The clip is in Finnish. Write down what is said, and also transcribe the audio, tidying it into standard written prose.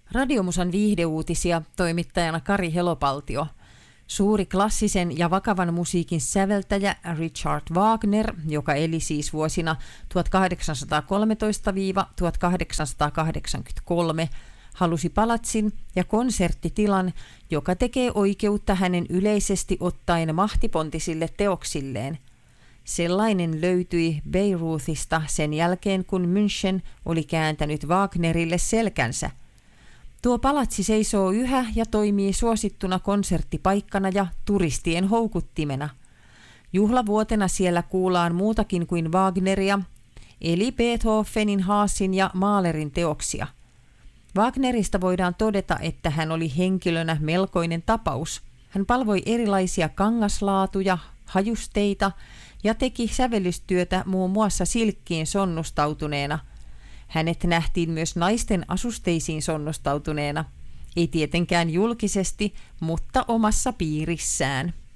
Radiomusan viihdeuutisia toimittajana Kari Helopaltio. Suuri klassisen ja vakavan musiikin säveltäjä Richard Wagner, joka eli siis vuosina 1813–1883, halusi palatsin ja konserttitilan, joka tekee oikeutta hänen yleisesti ottaen mahtipontisille teoksilleen. Sellainen löytyi Beirutista sen jälkeen, kun München oli kääntänyt Wagnerille selkänsä. Tuo palatsi seisoo yhä ja toimii suosittuna konserttipaikkana ja turistien houkuttimena. Juhlavuotena siellä kuullaan muutakin kuin Wagneria, eli Beethovenin, Haasin ja Mahlerin teoksia. Wagnerista voidaan todeta, että hän oli henkilönä melkoinen tapaus. Hän palvoi erilaisia kangaslaatuja, hajusteita ja teki sävellystyötä muun muassa silkkiin sonnustautuneena. Hänet nähtiin myös naisten asusteisiin sonnustautuneena, ei tietenkään julkisesti, mutta omassa piirissään.